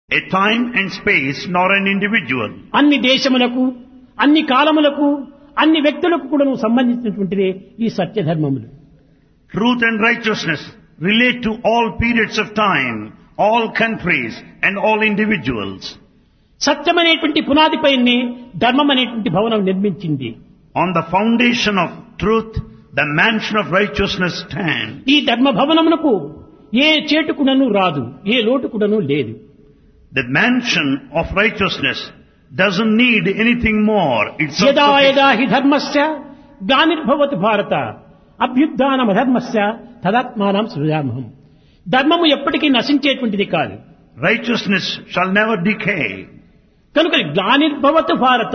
a time and space nor an individual. అన్ని దేశములకు, అన్ని కాలములకు, అన్ని వ్యక్తులకు కూడా సంబంధించినటువంటిదే ఈ సత్యధర్మములు. Truth and righteousness relate to all periods of time, all countries and all individuals. సత్యం అనేటువంటి పునాదిపైనే ధర్మం అనేటువంటి భవనం నిర్మించింది. On the foundation of truth, the mansion of righteousness stands. ఈ ధర్మ భవనమునకు ఏ చేటుకుడను రాదు, ఏ లోటుకుడను లేదు. The mansion of righteousness doesn't need anything more. It's యదా self-sufficient. యదా హి ధర్మస్య గ్లానిర్భవతి భారత అభ్యుత్థానమధర్మస్య తదాత్మానం సృజామహం. ధర్మము ఎప్పటికీ నశించేటువంటిది కాదు. Righteousness shall never decay. కనుక గ్లానిర్భవతి భారత,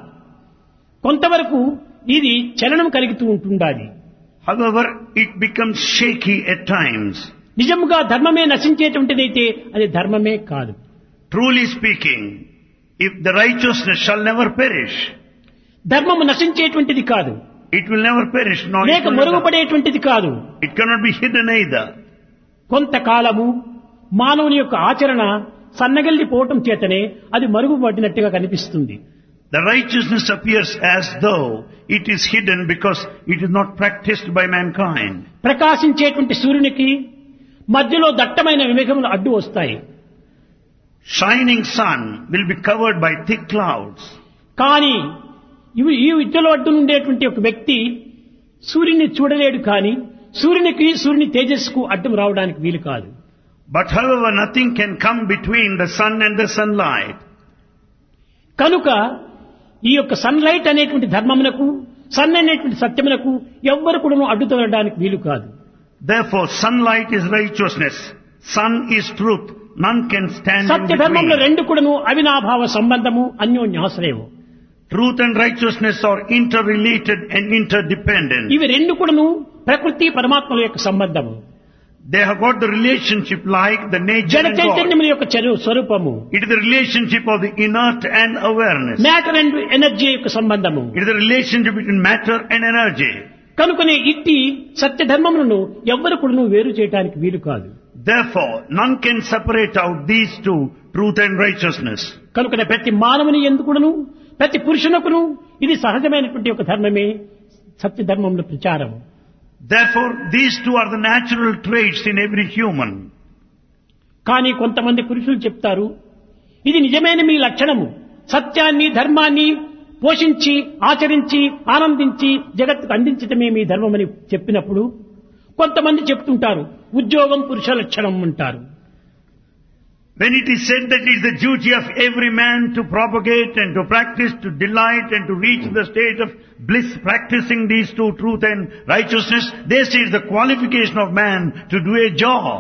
కొంతవరకు ఇది చలనం కలుగుతూ ఉంటుండాలి. However, it becomes shaky at times. నిజముగా ధర్మమే నశించేటువంటిదైతే అది ధర్మమే కాదు. Truly speaking, if the righteousness shall never perish, ధర్మము నశించేటువంటిది కాదు, it will never perish, nor it లేక will never- మరుగుపడేటువంటిది కాదు. it cannot be hidden either. కొంతకాలము మానవుని యొక్క ఆచరణ సన్నగిల్లిపోవటం చేతనే అది మరుగుపడినట్టుగా కనిపిస్తుంది. The righteousness appears as though it is hidden because it is not practiced by mankind. ప్రకాశించేటువంటి సూర్యునికి మధ్యలో దట్టమైన మేఘములు అడ్డు వస్తాయి. Shining sun will be covered by thick clouds. కానీ ఈ విద్యలో అడ్డు ఉండేటువంటి ఒక వ్యక్తి సూర్యుని చూడలేడు, కానీ సూర్యుని తేజస్సుకు అడ్డం రావడానికి వీలు కాదు. But however, nothing can come between the sun and the sunlight. కనుక ఈ యొక్క సన్లైట్ అనేటువంటి ధర్మమునకు, సన్ అనేటువంటి సత్యమునకు ఎవ్వరు కూడా అడ్డు తొలగడానికి వీలు కాదు. Therefore, sunlight is righteousness. Sun is truth. None can stand in సత్య ధర్మంలో between. రెండు కూడాను అవినాభావ సంబంధము, అన్యోన్యాశ్రయము. Truth and righteousness are interrelated and interdependent. ఇవి రెండు కూడాను ప్రకృతి పరమాత్మల యొక్క సంబంధము. They have got the relationship like the nature జడ and God. చైతన్యముల యొక్క స్వరూపము, It is the relationship of the inert and awareness. Matter and energy యొక్క సంబంధము. It is the relationship between matter and energy. కనుకనే ఇట్టి సత్య ధర్మములను ఎవ్వరు కూడాను వేరు చేయడానికి వీలు కాదు. Therefore, none can separate out these two, truth and righteousness. కనుకనే ప్రతి మానవుని ఎందుకును, ప్రతి పురుషునకును ఇది సహజమైనటువంటి ఒక ధర్మమే సత్య ధర్మముల ప్రచారము. Therefore, these two are the natural traits in every human. కానీ కొంతమంది పురుషులు చెప్తారు, ఇది నిజమైన మీ లక్షణము, సత్యాన్ని ధర్మాన్ని పోషించి ఆచరించి ఆనందించి జగత్తుకు అందించటమే మీ ధర్మమని చెప్పినప్పుడు కొంతమంది చెప్తుంటారు ఉద్యోగం పురుష లక్షణం అంటారు. When it is said that it is the duty of every man to propagate and to practice, to delight and to reach the state of bliss, practicing these two, truth and righteousness, they say it's the qualification of man to do a job.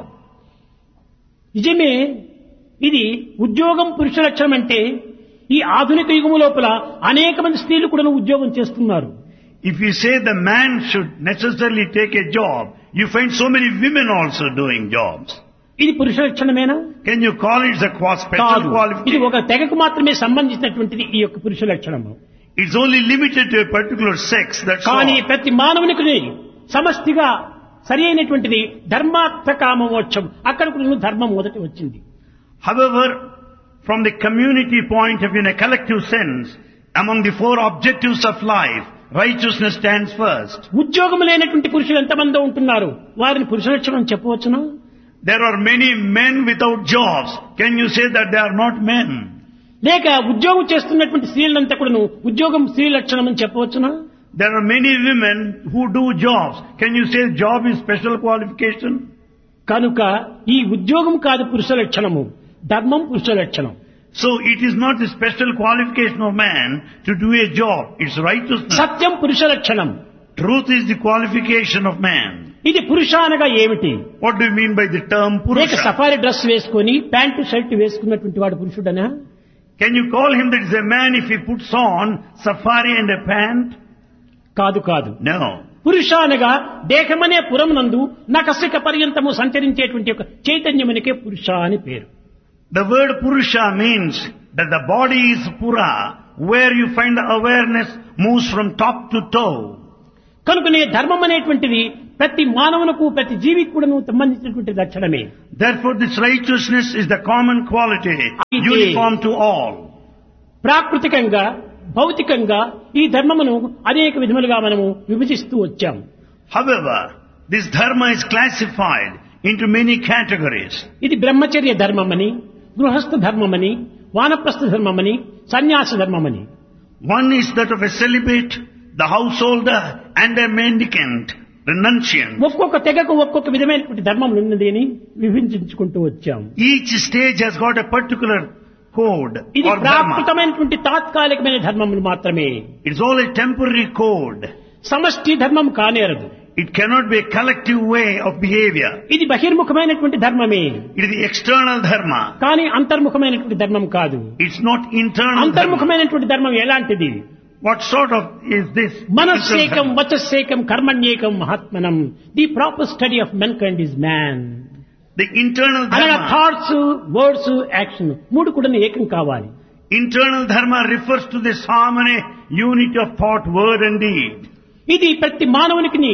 నిజమే, ఇది ఉద్యోగం పురుష లక్షణం అంటే ఈ ఆధునిక యుగము లోపల అనేక మంది స్త్రీలు కూడా ఉద్యోగం చేస్తున్నారు. If you say the man should necessarily take a job, you find so many women also doing jobs. ఇది పురుష లక్షణమేనా? Can you call it a special కాదు. ఇది qualification? ఒక తెగకు మాత్రమే సంబంధించినటువంటిది ఈ యొక్క పురుష లక్షణము. It's only limited to a particular sex, that's కానీ all. ప్రతి మానవునికి సమష్టిగా సరి అయినటువంటిది ధర్మార్థ కామ మోక్షం. అక్కడ కూడా ధర్మం మొదటి వచ్చింది. However, from the community point of view, in a collective sense, among the four objectives of life, righteousness stands first. ఉద్యోగం లేనటువంటి పురుషులు ఎంతమంది ఉంటున్నారు, వారిని పురుష లక్షణం చెప్పవచ్చునా? There are many men without jobs. Can you say that they are not men? లేక ఉద్యోగం చేస్తున్నటువంటి స్త్రీలంతా కూడా ఉద్యోగం స్త్రీ లక్షణం అని చెప్పవచ్చునా? There are many women who do jobs. Can you say job is special qualification? కనుక ఈ ఉద్యోగం కాదు పురుష లక్షణము, ధర్మం పురుష లక్షణం. So it is not the special qualification of man to do a job. It's righteousness. సత్యం పురుష లక్షణం. Truth is the qualification of man. ఇది పురుష అనగా ఏమిటి? What do you mean by the term లేక Purusha? సఫారీ డ్రెస్ వేసుకొని pant shirt వేసుకున్నటువంటి వాడు పురుషుడనా? Can you call him that is a man if he puts on safari and a pant? కాదు కాదు. No. పురుష అనగా దేహమనే పురమునందు నకసిక పర్యంతము సంచరించేటువంటి ఒక చైతన్యమునికే పురుష అని పేరు. The word Purusha means that the body is Pura, where you find the awareness moves from top to toe. కనుకనే ధర్మం అనేటువంటిది ప్రతి మానవునకు ప్రతి జీవికి కూడా సంబంధించినటువంటి లక్షణమే. Therefore this righteousness is the common quality, uniform to all. ప్రాకృతికంగా భౌతికంగా ఈ ధర్మమును అనేక విధములుగా మనము విభజిస్తూ వచ్చాం. However, this dharma is classified into many categories. ఇది బ్రహ్మచర్య ధర్మమని, గృహస్థ ధర్మమని, వానప్రస్థ ధర్మమని, సన్యాస ధర్మమని. One is that of a celibate, the householder and a mendicant, renunciant. ఒక్కొక్క తెగకు ఒక్కొక్క విధమైనటువంటి ధర్మములు ఉన్నది అని విభజించుకుంటూ వచ్చాం. Each stage has got a particular code ఇది or dharma. ప్రాకృతమైనటువంటి తాత్కాలికమైన ధర్మములు మాత్రమే. It's all a temporary code. సమష్టి ధర్మం కానేరదు. It cannot be a collective way of behavior. ఇది బహిర్ముఖమైనటువంటి ధర్మమే. It is the external dharma. కానీ అంతర్ముఖమైనటువంటి ధర్మం కాదు. It's not internal dharma. అంతర్ముఖమైనటువంటి ధర్మం ఎలాంటిది? What sort of is this? మనస్సేకం వచస్సేకం కర్మణ్యేకం మహాత్మనం. The proper study of మెన్కైండ్ is man. The internal అనగా dharma. థాట్స్, వర్డ్స్, యాక్షన్ మూడు కూడా ఏకం కావాలి. Internal dharma refers to this harmony, unity of thought, word and deed. ఇది ప్రతి మానవునికి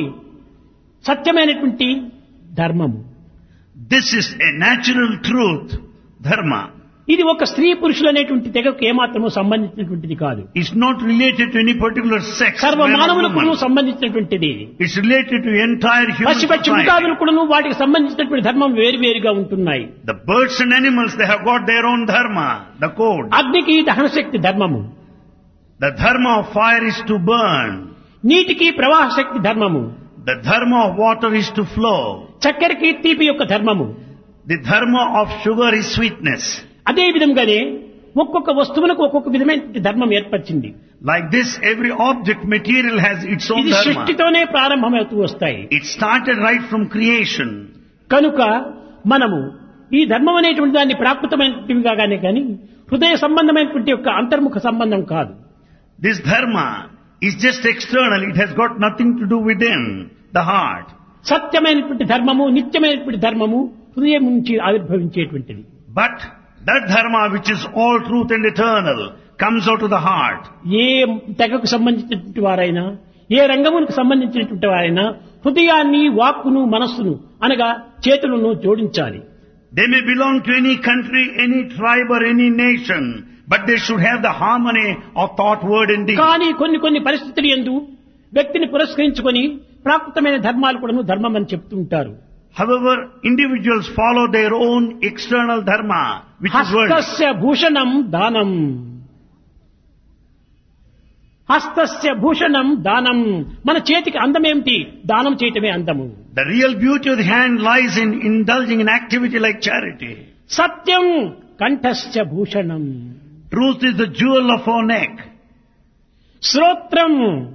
సత్యమైనటువంటి ధర్మము. This is a natural truth, dharma. ఇది ఒక స్త్రీ పురుషులు అనేటువంటి తెగకు ఏమాత్రము సంబంధించినటువంటిది కాదు. It's not related to any particular sex. సర్వ man or మానవులకు woman. సంబంధించినటువంటిది. It's related to entire human పశు పక్షి society. మృగాదులు కూడా వాటికి సంబంధించినటువంటి ధర్మం వేరువేరుగా ఉంటున్నాయి. The birds and animals, they have got their own dharma, the code. అగ్నికి దహనశక్తి ధర్మము, The dharma of fire is to burn. నీటికి ప్రవాహ శక్తి ధర్మము, The dharma of water is to flow. చక్కెరకి తీపి యొక్క ధర్మము. The dharma of sugar is sweetness. అదే విధంగానే ఒక్కొక్క వస్తువులకు ఒక్కొక్క విధమైన ధర్మం ఏర్పరిచింది. Like this, every object, material has its own ఇది dharma. సృష్టితోనే ప్రారంభమవుతూ వస్తాయి. It started right from creation. కనుక మనము ఈ ధర్మం అనేటువంటి దాన్ని ప్రాకృతమైనటివిగానే కానీ హృదయ సంబంధమైనటువంటి యొక్క అంతర్ముఖ సంబంధం కాదు. This dharma is just external. It has got nothing to do within the heart. సత్యమైనటువంటి ధర్మము, నిత్యమైనటువంటి ధర్మము హృదయం నుంచి ఆవిర్భవించేటువంటిది. But that dharma which is all truth and eternal comes out of the heart. ఏ తెగకు సంబంధించినటువంటి వారైనా, ఏ రంగమునికి సంబంధించినటువంటి వారైనా హృదయాన్ని, వాక్కును, మనస్సును అనగా చేతులను జోడించాలి. They may belong to any country, any tribe or any nation, but they should have the harmony of thought, word and deed. కానీ కొన్ని పరిస్థితులు యందు వ్యక్తిని పురస్కరించుకొని ప్రాకృతమైన ధర్మాలు కూడా ధర్మం అని చెప్తూ ఉంటారు. However, individuals follow their own external dharma, which is worldly. హస్తస్య Bhushanam దానం, హస్తస్య భూషణం దానం. మన చేతికి అందం ఏమిటి? దానం చేయటమే అందము. The real beauty of the hand lies in indulging in activity like charity. Satyam కంఠస్య Bhushanam, Truth is the jewel of our neck. శ్రోత్రం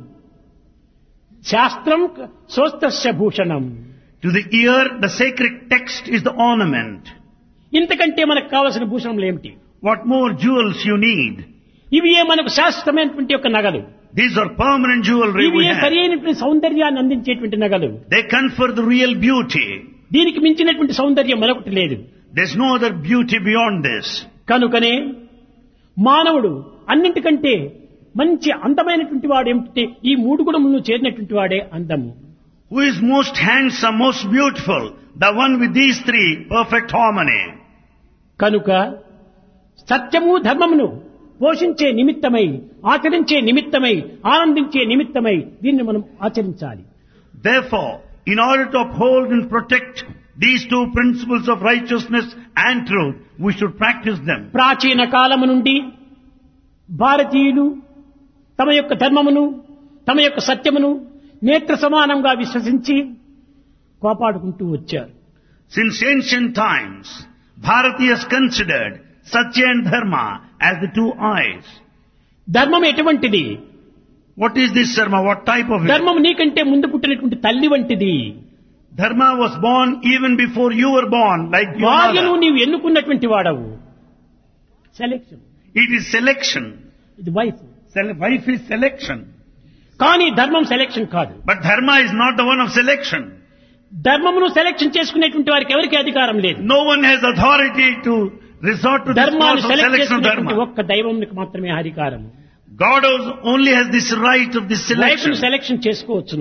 శాస్త్రం శ్రోత్రస్య Bhushanam. To the ear, the sacred text is the ornament. ఇంతకంటే మనకు కావలసిన భూషణములు ఏమిటి? What more jewels you need? ఇవి మనకు శాశ్వతమైనటువంటి యొక్క నగలు. These are permanent jewelry ఇవి we have. సరి అయినటువంటి సౌందర్యాన్ని అందించేటువంటి నగలు. They confer the real beauty. దీనికి మించినటువంటి సౌందర్యం మరొకటి లేదు. There's no other beauty beyond this. కనుకనే మానవుడు అన్నింటికంటే మంచి అందమైనటువంటి వాడు ఏమిటంటే ఈ మూడు గుణములను చేరినటువంటి వాడే అందము. Who is most handsome, most beautiful? The one with these three, perfect harmony. కనుక సత్యము ధర్మమును పోషించే నిమిత్తమై, ఆచరించే నిమిత్తమై, ఆనందించే నిమిత్తమై దీన్ని మనం ఆచరించాలి. Therefore, in order to uphold and protect these two principles of righteousness and truth, we should practice them. ప్రాచీన కాలము నుండి భారతీయులు తమ యొక్క ధర్మమును, తమ యొక్క సత్యమును నేత్ర సమానంగా విశ్వసించి కాపాడుకుంటూ వచ్చారు. Since ancient times, Bharatiyas considered Satya and Dharma as the two eyes. ధర్మం ఎటువంటిది? What is this dharma? What type of it? ధర్మం నీకంటే ముందు పుట్టినటువంటి తల్లి వంటిది. Dharma was born even before you were born, like your భార్యను mother. నీవు ఎన్నుకున్నటువంటి వాడవు. సెలెక్షన్. It is selection. ఇది వైఫ్. Wife is selection. కానీ ధర్మం సెలెక్షన్ కాదు. But dharma is not the one of selection. ధర్మమును సెలెక్షన్ చేసుకునేటువంటి వారికి ఎవరికి అధికారం లేదు. No one has authority to resort to this ధర్మాన్ని process of select selection of చేసుకునేటువంటి dharma. ఒక్క దైవంకి మాత్రమే అధికారం. God only has this right of this life ను selection. సెలెక్షన్ చేసుకోవచ్చును.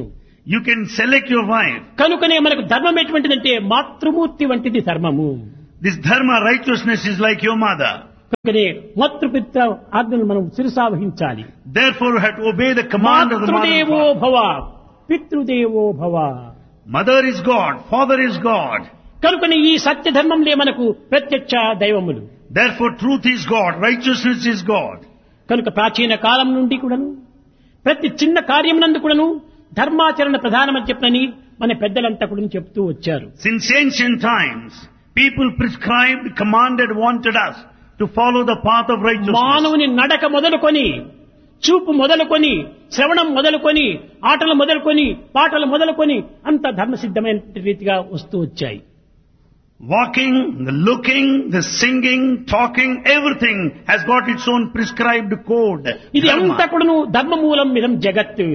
You can select your wife. కనుకనే మనకు ధర్మం ఎటువంటిదంటే మాతృమూర్తి వంటిది ధర్మము. This dharma, righteousness, is like your mother. కనుకనే మాతృపిత్ర ఆజ్ఞను మనం శిరసావహించాలి. Therefore, you have to obey the command of the mother. మాతృదేవో భవ, పితృదేవో భవ. Mother is God, father is God. కనుకనే ఈ సత్య ధర్మంలే మనకు ప్రత్యక్ష దైవములు. Therefore, truth is God, righteousness is God. కనుక ప్రాచీన కాలం నుండి కూడాను ప్రతి చిన్న కార్యమునందు కూడాను ధర్మాచరణ ప్రధానమని చెప్పని మన పెద్దలంతా కూడా చెప్తూ వచ్చారు. Since ancient times, people prescribed, commanded, wanted us to follow the path of righteousness. మానవుని నడక మొదలుకొని, చూపు మొదలుకొని, శ్రవణం మొదలుకొని, ఆటలు మొదలుకొని, పాటలు మొదలుకొని అంత ధర్మసిద్ధమైన రీతిగా వస్తూ వచ్చాయి. Walking, the looking, the singing, talking, everything has got its own prescribed code. ఇది Dharma. అంతా కూడాను ధర్మ మూలం మిదం జగత్తు.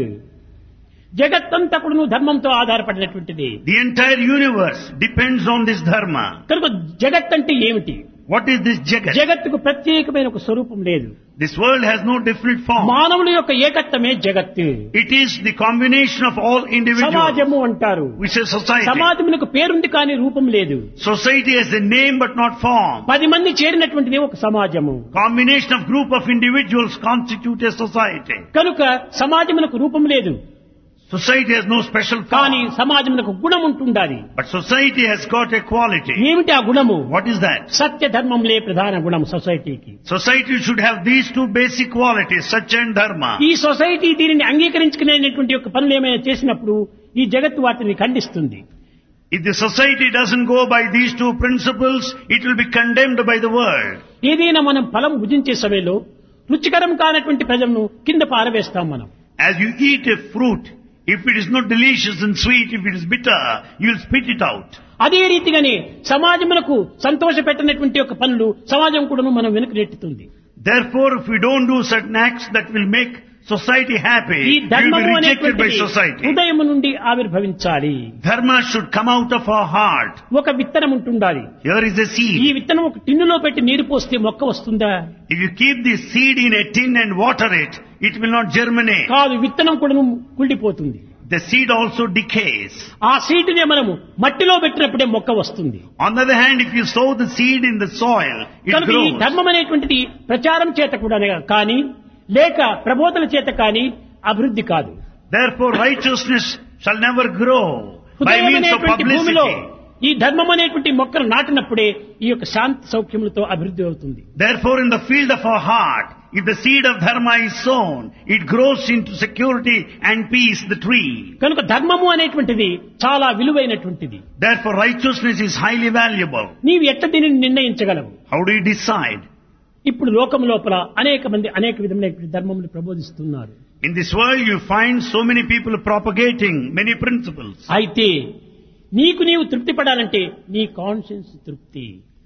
జగత్తంతా కూడాను ధర్మంతో ఆధారపడినటువంటిది. The entire universe depends on this dharma. కనుక జగత్ అంటే ఏమిటి? What is this Jagat? జగత్తుకు ప్రత్యేకమైన ఒక స్వరూపం లేదు. This world has no different form. మానవుల యొక్క ఏకత్వమే జగత్తు. It is the combination of all individuals. సమాజము అంటారు. Which is society. సమాజమునకు పేరుంది కానీ రూపం లేదు. Society has a name but not form. 10 మంది చేరినటువంటిది ఒక సమాజము. Combination of group of individuals constitute a society. కనుక సమాజమునకు రూపం లేదు. Society has no special కానీ form. సమాజమునకు గుణం ఉంటుండాలి. But society has got a quality. ఏమిటి ఆ గుణము? What is that? సత్య ధర్మంలే ప్రధాన గుణం సొసైటీకి. Society should have these two basic qualities, Satya and Dharma. ఈ సొసైటీ దీనిని అంగీకరించుకునేటువంటి యొక్క పనులు ఏమైనా చేసినప్పుడు ఈ జగత్తు వాటిని ఖండిస్తుంది. If the society doesn't go by these two principles, it will be condemned by the world. ఏదైనా మనం ఫలం భుజించే సమయంలో రుచికరం కానటువంటి ప్రజలను కింద పారవేస్తాం మనం. As you eat a fruit, if it is not delicious and sweet, if it is bitter, you will spit it out. అదే రీతిగానే సమాజమునకు సంతోష పెట్టినటువంటి యొక్క పనులు సమాజం కూడాను మనం వెనుక నెట్టుతుంది. Therefore, if we don't do certain acts that will make society happy, ఈ we will ధర్మము be rejected by అనేటువంటిది society. హృదయము నుండి ఆవిర్భవించాలి. Dharma should come out of our heart. ఒక విత్తనం ఉంటుండాలి. Here is a ఈ seed. విత్తనం ఒక టిన్నులో పెట్టి నీరు పోస్తే మొక్క వస్తుందా? If you keep this seed in a tin and water it, it will not germinate. కాదు, విత్తనం కూడాను కుళ్ళిపోతుంది. The seed also decays. ఆ సీడ్నే మనము మట్టిలో పెట్టినప్పుడే మొక్క వస్తుంది. On the other hand, if you sow the seed in the soil, it కనుక ఈ grows. ధర్మం అనేటువంటిది ప్రచారం చేత కూడా కానీ లేక ప్రబోధన చేత కానీ అభివృద్ధి కాదు. Therefore, righteousness shall never grow by హృదయం means of అనేటువంటి భూమిలో publicity. ఈ ధర్మం అనేటువంటి మొక్కను నాటినప్పుడే ఈ యొక్క శాంతి సౌఖ్యములతో అభివృద్ధి అవుతుంది. Therefore, in the field of our heart, if the seed of dharma is sown, it grows into security and peace, the tree. కనుక ధర్మము అనేటువంటిది చాలా విలువైనటువంటిది. Therefore, righteousness is highly valuable. నీవు ఎట్లా దీనిని నిర్ణయించగలవు? How do you decide? ఇప్పుడు లోకం లోపల అనేక మంది అనేక విధమైనటువంటి ధర్మములు ప్రబోధిస్తున్నారు. In this world, you find so many people propagating many principles. అయితే నీకు నీవు తృప్తి పడాలంటే నీ కాన్షియన్స్ తృప్తి.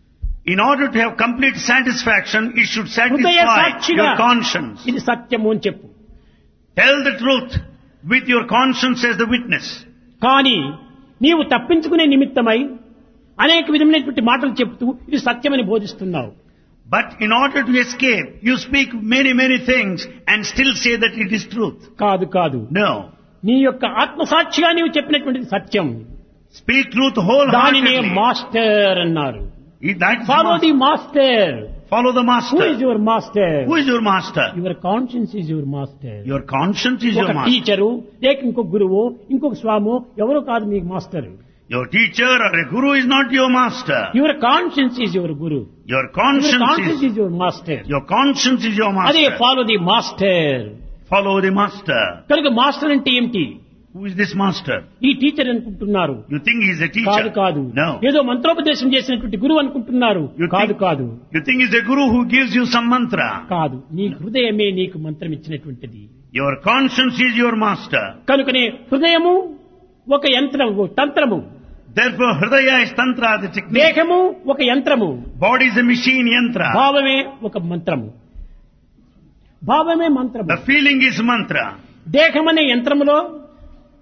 In order to have complete satisfaction, it should హృదయ satisfy సాక్షిగా your conscience. ఇది సత్యము అని చెప్పు. Tell the truth with your conscience as the witness. కానీ నీవు తప్పించుకునే నిమిత్తమై అనేక విధమైనటువంటి మాటలు చెప్తూ ఇది సత్యమని బోధిస్తున్నావు. But in order to escape, you speak many things and still say that it is truth. కాదు కాదు, No. నీ యొక్క ఆత్మసాక్షిగా నీవు చెప్పినటువంటిది సత్యం. Speak truth దానినే wholeheartedly. మాస్టర్ అన్నారు. That is follow the master. Master. Follow the who master. Is your master? Who is your master? Your conscience is your master. Your conscience is ఒక your master. Teacher లేక ఇంకొక గురువు ఇంకొక స్వామో ఎవరో కాదు మీకు master. Your teacher or a guru is not your master. Your conscience is your Guru. Your your conscience conscience is is your master. your conscience is your అదే master. Follow the master. Follow the master. కనుక master అంటే ఏమిటి? Who is this master? ఈ teacher అనుకుంటున్నారు. You think he is a కాదు teacher? కాదు, No. ఏదో మంత్రోపదేశం చేసినటువంటి గురువు అనుకుంటున్నారు. You కాదు think, కాదు you think he's a guru who gives you some mantra? కాదు, నీ హృదయమే నీకు మంత్రం ఇచ్చినటువంటిది. Your conscience is your master. కనుకనే హృదయము ఒక యంత్రం, ఒక తంత్రము. Therefore, Hridaya is tantra, the technique. దేహము ఒక యంత్రము. Body is a machine, yantra. భావమే ఒక మంత్రము. భావమే మంత్రము. The feeling is mantra. దేహం అనే యంత్రములో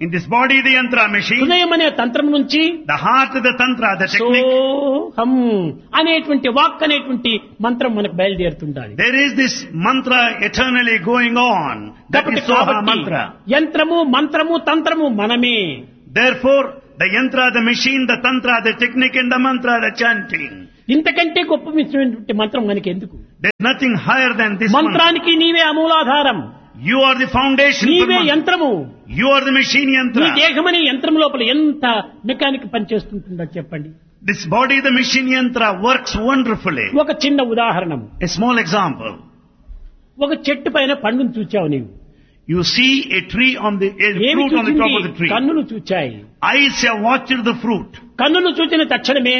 In this body, the yantra machine, హృదయం అనే తంత్రం నుంచి the heart, the tantra, the technique, సోహం అనేటువంటి వాక్ అనేటువంటి మంత్రం మనకు బయలుదేరుతుండాలి. there is this mantra eternally going on. That is Soha mantra. యంత్రము మంత్రము తంత్రము మనమే. Therefore, the yantra, the machine, the tantra, the technique and the mantra, the chanting. ఇంతకంటే గొప్ప మిశ్రమైనటువంటి మంత్రం మనకి ఎందుకు? There is nothing higher than this mantra. మంత్రానికి నీవే అమూలాధారం. You are the foundation. నీవే యంత్రము. You are the machine ఈ yantra. దేహమనే యంత్రం లోపల ఎంత మెకానిక్ పనిచేస్తుంటుందో చెప్పండి. This body, the machine yantra, works wonderfully. ఒక చిన్న ఉదాహరణ. A small example. ఒక చెట్టు పైన పండును చూచావు నీవు. You see a tree on the a ఏమి fruit on the top of చూచింది? the tree. కన్నులు చూచాయి. Eyes have watched the fruit. కన్నులు చూచిన తక్షణమే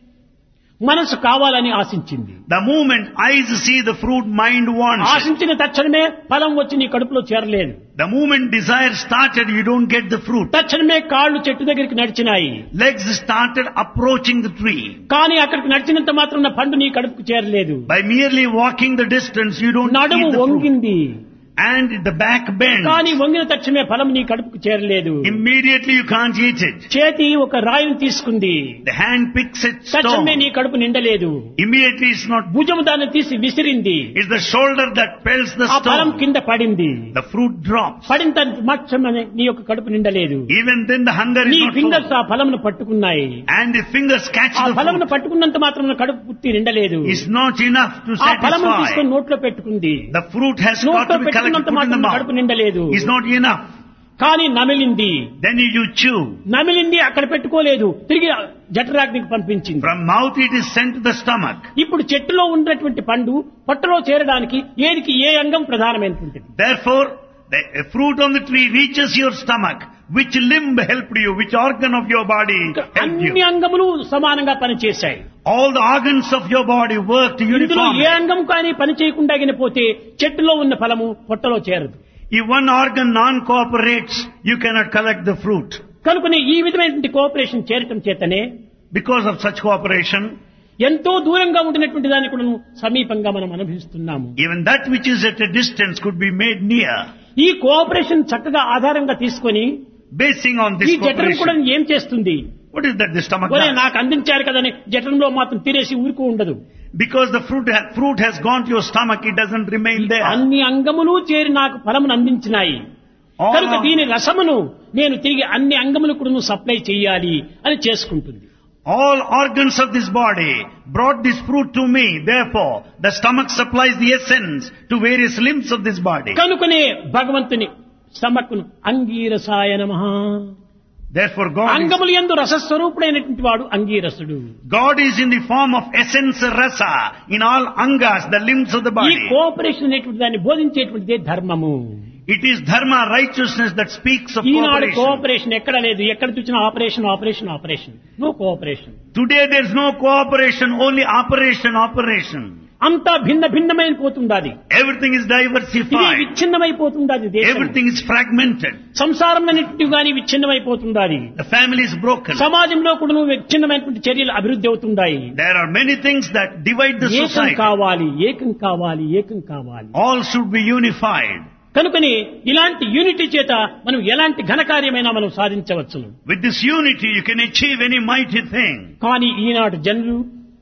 మనసు కావాలని ఆశించింది. The moment eyes see the fruit, mind wants it. ఆశించిన తక్షణమే ఫలం వచ్చి నీ కడుపులో చేరలేదు. The moment desire started, you don't get the fruit. తక్షణమే కాళ్ళు చెట్టు దగ్గరికి నడిచినాయి. Legs started approaching the tree. కానీ అక్కడికి నడిచినంత మాత్రం పండు నీ కడుపుకు చేరలేదు. By merely walking the distance, you don't నడుము eat the fruit. వంగింది. And the back bends. కానీ వంగిన తక్షణమే ఫలం నీ కడుపుకు చేరలేదు. Immediately you can't eat it. చేతి ఒక రాయిని తీసుకుంది. The hand picks it తక్షణమే stone. నీ కడుపు నిండలేదు. Immediately it's not. భుజము దాన్ని తీసి విసిరింది. It's the shoulder that pelts the ఆ ఫలం stone. కింద పడింది. The fruit drops. పడిన మాత్రమే నీ యొక్క కడుపు నిండలేదు. Even then the hunger నీ is not ఫింగర్స్ full. ఆ ఫలమును పట్టుకున్నాయి. And the fingers catch ఆ the ఫలమును fruit. పట్టుకున్నంత మాత్రం కడుపు పుట్టి నిండలేదు. It's not enough to ఆ ఫలమును satisfy. తీసుకొని నోట్లో పెట్టుకుంది. The fruit has got నోట్లో to be collected, పెట్టుకున్నంత put in the మాత్రం mouth. కడుపు నిండలేదు. It's not enough. కానీ నమిలింది. Then you chew. నమిలింది అక్కడ పెట్టుకోలేదు, తిరిగి జఠరాగ్నికి పంపించింది. From mouth it is sent to the stomach. ఇప్పుడు చెట్టులో ఉన్నటువంటి పండు పొట్టలో చేరడానికి ఏదికి ఏ అంగం ప్రధానమైనటువంటిది? Therefore, the fruit on the tree reaches your stomach. Which limb helped you? Which organ of your body helped అన్ని you? అంగములు సమానంగా పనిచేశాయి. All the organs of your body worked ఇందులో uniformly. ఏ అంగం కానీ పని చేయకుండా పోతే చెట్టులో ఉన్న ఫలము పొట్టలో చేరదు. If one organ non-cooperates, you cannot collect the fruit. కనుకనే ఈ విధమైనటువంటి కోఆపరేషన్ చేరటం చేతనే Because of such cooperation, ఎంతో దూరంగా ఉండినటువంటి దాన్ని కూడా సమీపంగా మనం అనుభవిస్తున్నాము. even that which is at a distance could be made near. ఈ కోఆపరేషన్ చక్కగా ఆధారంగా తీసుకొని Basing on ఈ this జఠరం కూడా cooperation. ఏం చేస్తుంది? What is that the stomach ఒరే does? నాకు అందించారు కదని జఠరంలో మాత్రం తినేసి ఊరుకు ఉండదు. Because the fruit has gone to your stomach, it doesn't remain there. అన్ని అంగములు చేరి నాకు ఫలమును అందించినాయి. All కనుక దీని రసమును నేను తిరిగి అన్ని అంగములు కూడా సప్లై చేయాలి అని చేసుకుంటుంది. All organs of this body brought this fruit to me. Therefore, the stomach supplies the essence to various limbs of this body. కనుకనే భగవంతుని స్టమక్ను అంగీరసాయ నమః. Therefore, God అంగములు యందు రసస్వరూపుడైనటువంటి వాడు అంగీరసుడు. is in the form of essence rasa in all angas, the limbs of the ఈ body. Cooperation అనేటువంటి దాన్ని బోధించేటువంటిదే ధర్మము. It is dharma, righteousness that speaks of Eenadu cooperation. Cooperation ఎక్కడ లేదు. ఎక్కడ చూసినా operation operation operation. No cooperation. Today there is no cooperation, only operation. అంతా భిన్న భిన్నమైన పోతుండాది. Everything is ఇది diversified. విచ్ఛిన్నమైపోతుండాది దేశం. Everything is fragmented. సంసారం అనేటువంటి గాని విచ్ఛిన్నమైపోతుండాది. The family is broken. సమాజంలో కూడా విచ్ఛిన్నమైనటువంటి చర్యలు అభివృద్ధి అవుతుంటాయి. There are many things that divide the ఏకం society. కావాలి, ఏకం కావాలి, ఏకం కావాలి. All should be unified. కనుకని ఇలాంటి యూనిటీ చేత మనం ఎలాంటి ఘనకార్యమైనా మనం సాధించవచ్చును. With this unity you can achieve any mighty thing. కానీ ఈనాటి జనులు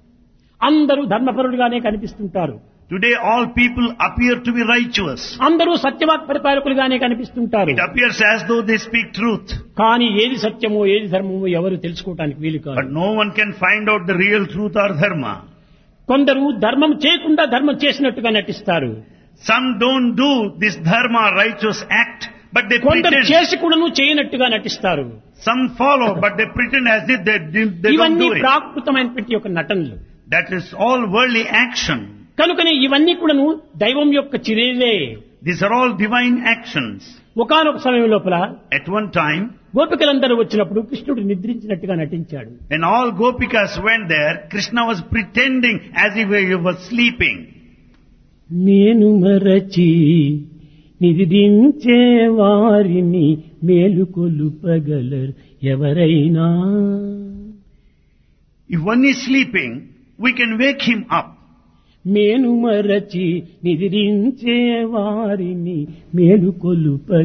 అందరూ ధర్మపరులుగానే కనిపిస్తుంటారు. Today all people appear to be righteous. అందరూ సత్యవాక్ పరిపాలకులుగానే కనిపిస్తుంటారు. It appears as though they speak truth. కానీ ఏది సత్యమో ఏది ధర్మమో ఎవరు తెలుసుకోవటానికి వీలు But కాదు. no one can find out the real truth or dharma. కొందరు ధర్మం చేయకుండా ధర్మం చేసినట్టుగా నటిస్తారు. Some don't do this dharma righteous act, but they కొందరు pretend. చేసి కూడాను చేయనట్టుగా నటిస్తారు. Some follow, but they pretend as if they don't ఇవన్నీ do it. ప్రాకృతమైనటువంటి యొక్క నటనలు. That is all worldly action. కనుకనే ఇవన్నీ కూడాను దైవం యొక్క చర్యలే. These are all divine actions. ఒకానొక సమయం లోపల At one time, గోపికలందరూ వచ్చినప్పుడు కృష్ణుడు నిద్రించినట్టుగా నటించాడు. when all gopikas went there, Krishna was pretending as if he was sleeping. నేను మరచి నిద్రించే వారిని మేలుకొలుపగలరు ఎవరైనా. If one is sleeping, we can wake him up. మేను మరచి నిద్రించే వారిని మేలుకొలుప